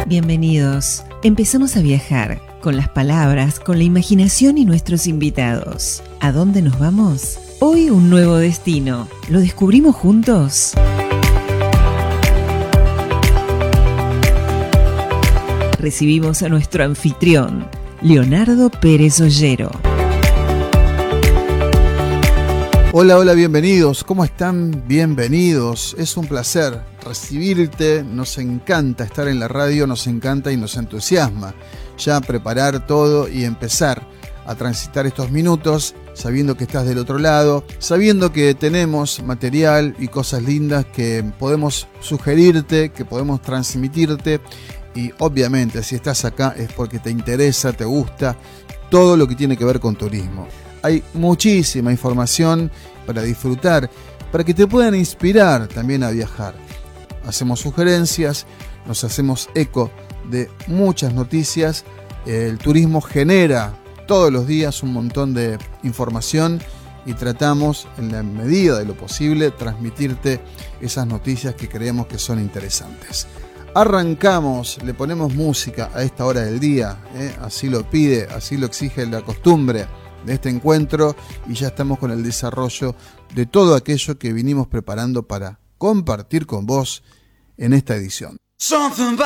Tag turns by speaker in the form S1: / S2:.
S1: Bienvenidos. Empezamos a viajar con las palabras, con la imaginación y nuestros invitados. ¿A dónde nos vamos? Hoy un nuevo destino. ¿Lo descubrimos juntos? Recibimos a nuestro anfitrión, Leonardo Pérez Ollero.
S2: Hola, bienvenidos. ¿Cómo están? Bienvenidos. Es un placer recibirte. Nos encanta estar en la radio, nos encanta y nos entusiasma ya preparar todo y empezar a transitar estos minutos sabiendo que estás del otro lado, sabiendo que tenemos material y cosas lindas que podemos sugerirte, que podemos transmitirte. Y obviamente si estás acá es porque te interesa, te gusta todo lo que tiene que ver con turismo. Hay muchísima información para disfrutar, para que te puedan inspirar también a viajar. Hacemos sugerencias, nos hacemos eco de muchas noticias. El turismo genera todos los días un montón de información y tratamos, en la medida de lo posible, transmitirte esas noticias que creemos que son interesantes. Arrancamos, le ponemos música a esta hora del día, así lo pide, así lo exige la costumbre de este encuentro, y ya estamos con el desarrollo de todo aquello que vinimos preparando para compartir con vos en esta edición.